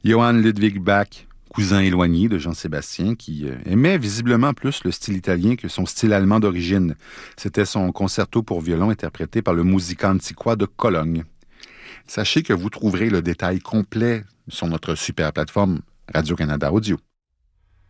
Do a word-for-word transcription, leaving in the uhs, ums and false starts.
Johann Ludwig Bach, cousin éloigné de Jean-Sébastien, qui euh, aimait visiblement plus le style italien que son style allemand d'origine. C'était son concerto pour violon interprété par le Musicantiqua de Cologne. Sachez que vous trouverez le détail complet sur notre super plateforme Radio-Canada Audio.